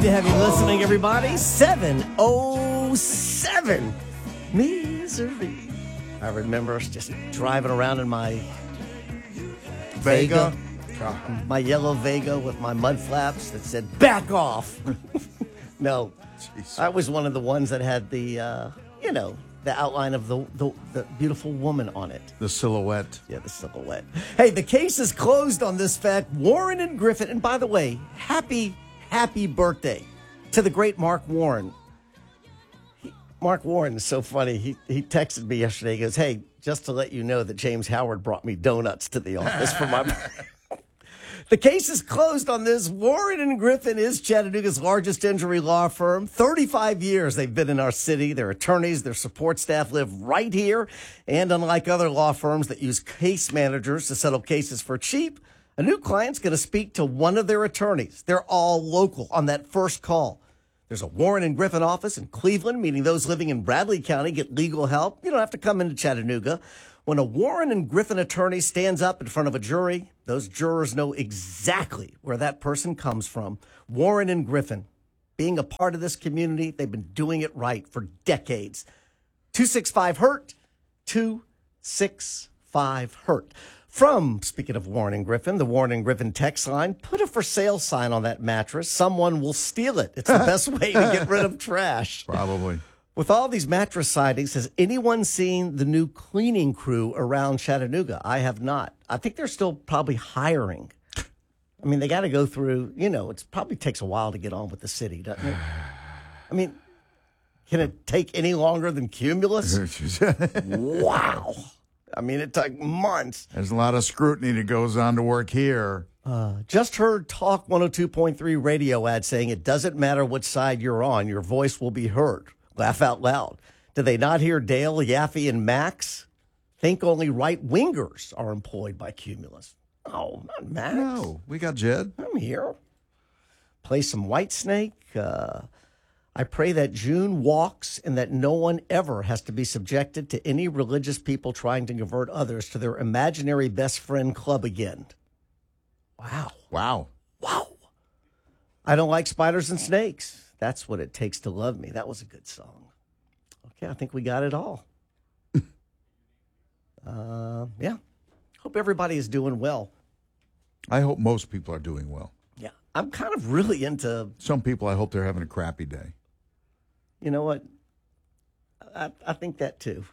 To have you listening, everybody. 707 Misery. I remember us just driving around in my Vega. My yellow Vega with my mud flaps that said, back off. No, jeez. I was one of the ones that had the, the outline of the beautiful woman on it. The silhouette. Yeah, the silhouette. Hey, the case is closed on this fact. Warren and Griffin, and by the way, happy birthday to the great Mark Warren. Mark Warren is so funny. He texted me yesterday. He goes, hey, just to let you know that James Howard brought me donuts to the office for my birthday. The case is closed on this. Warren and Griffin is Chattanooga's largest injury law firm. 35 years they've been in our city. Their attorneys, their support staff live right here. And unlike other law firms that use case managers to settle cases for cheap, a new client's going to speak to one of their attorneys. They're all local on that first call. There's a Warren and Griffin office in Cleveland, meaning those living in Bradley County get legal help. You don't have to come into Chattanooga. When a Warren and Griffin attorney stands up in front of a jury, those jurors know exactly where that person comes from. Warren and Griffin, being a part of this community, they've been doing it right for decades. 265-HURT, 265-HURT. From, speaking of Warren and Griffin, the Warren and Griffin text line, put a for sale sign on that mattress. Someone will steal it. It's the best way to get rid of trash. Probably. With all these mattress sightings, has anyone seen the new cleaning crew around Chattanooga? I have not. I think they're still probably hiring. I mean, they got to go through, it probably takes a while to get on with the city, doesn't it? I mean, can it take any longer than Cumulus? Wow. I mean, it took months. There's a lot of scrutiny that goes on to work here. Just heard Talk 102.3 radio ad saying it doesn't matter which side you're on, your voice will be heard. Laugh out loud. Do they not hear Dale, Yaffe, and Max? Think only right-wingers are employed by Cumulus. Oh, not Max. No, we got Jed. I'm here. Play some Whitesnake. I pray that June walks and that no one ever has to be subjected to any religious people trying to convert others to their imaginary best friend club again. Wow. Wow. I don't like spiders and snakes. That's what it takes to love me. That was a good song. Okay, I think we got it all. Yeah. Hope everybody is doing well. I hope most people are doing well. Yeah. I'm kind of really into... Some people, I hope they're having a crappy day. You know what? I think that too.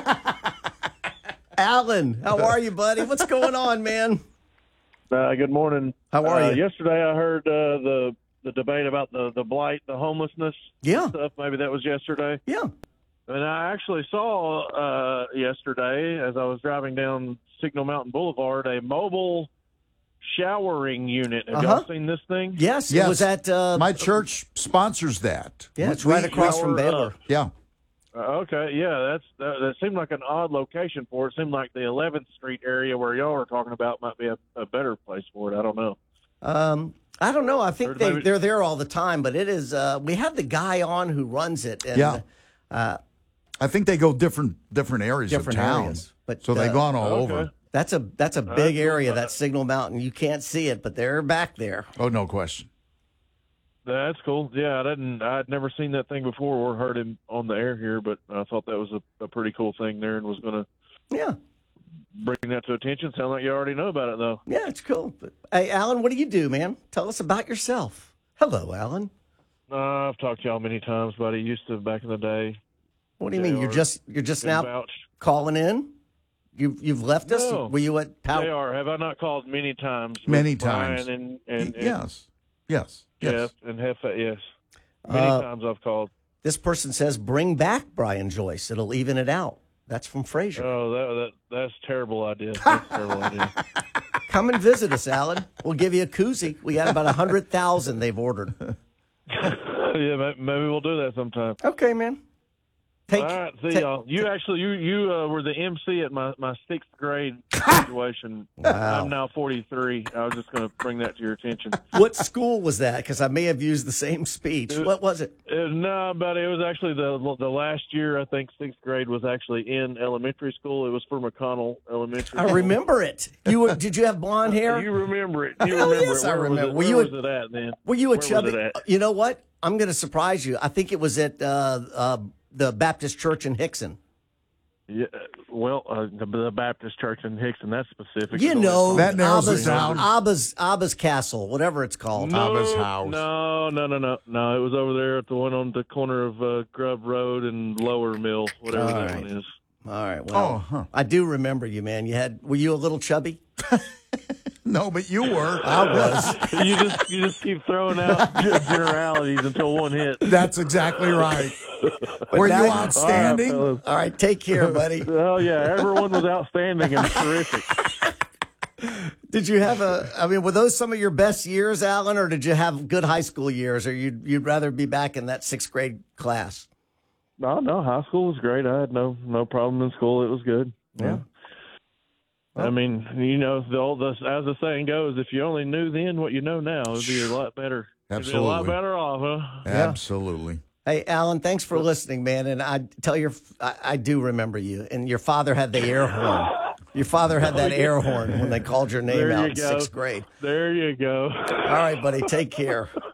Alan, how are you, buddy? What's going on, man? Good morning. How are you? Yesterday I heard the debate about the blight, the homelessness stuff. Maybe that was yesterday. Yeah. And I actually saw yesterday, as I was driving down Signal Mountain Boulevard, a mobile showering unit. Have y'all seen this thing? Yes. It was at... my church sponsors that. Yeah, it's right across from Baylor. Yeah. Okay, yeah, that seemed like an odd location for it. It seemed like the 11th Street area where y'all are talking about might be a better place for it. I don't know. I don't know. I think they're there all the time, but it is. We had the guy on who runs it. And, I think they go different areas of town. Areas, but so they've gone all over. That's a big area. That Signal Mountain. You can't see it, but they're back there. Oh, no question. That's cool. Yeah, I'd never seen that thing before or heard him on the air here, but I thought that was a pretty cool thing there, and was going to bring that to attention. Sound like you already know about it, though. Yeah, it's cool. But, hey, Alan, what do you do, man? Tell us about yourself. Hello, Alan. I've talked to y'all many times, buddy. Used to back in the day. What do you mean? You're just now calling in? You've left us? No. Were you at Power? JR, have I not called many times? Many times. And yes. Jeff and Hefe, yes. Many times I've called. This person says, bring back Brian Joyce. It'll even it out. That's from Frazier. Oh, that's a terrible idea. That's a terrible idea. Come and visit us, Alan. We'll give you a koozie. We got about 100,000 they've ordered. Yeah, maybe we'll do that sometime. Okay, man. All right, see y'all. You actually you were the MC at my 6th grade graduation. Wow. I'm now 43. I was just going to bring that to your attention. What school was that? Because I may have used the same speech. What was it? No, but it was actually the last year. I think 6th grade was actually in elementary school. It was for McConnell Elementary. I remember it. Did you have blonde hair? You remember it. You Hell remember yes, it. I remember. Where was it at then? Were you a Where was chubby? it at? You know what? I'm going to surprise you. I think it was at the Baptist Church in Hickson. Yeah, well, the Baptist Church in Hickson. That's specific. You know, that narrows it down. Abba's Castle, whatever it's called. Abba's house. No. It was over there at the one on the corner of Grub Road and Lower Mill, whatever that one is. All right. Well, I do remember you, man. Were you a little chubby? No, but you were. I was. You just keep throwing out generalities until one hits. That's exactly right. Were you outstanding? All right, take care, buddy. Oh yeah, everyone was outstanding and terrific. Did you have were those some of your best years, Alan, or did you have good high school years, or you'd rather be back in that 6th grade class? No, high school was great. I had no problem in school. It was good. Yeah. I mean, you know, as the saying goes, if you only knew then what you know now, it'd be a lot better. Absolutely. You'd be a lot better off, huh? Absolutely. Hey, Alan, thanks for listening, man. And I do remember you. And your father had the air horn. Your father had that air horn when they called your name out in 6th grade. There you go. All right, buddy. Take care.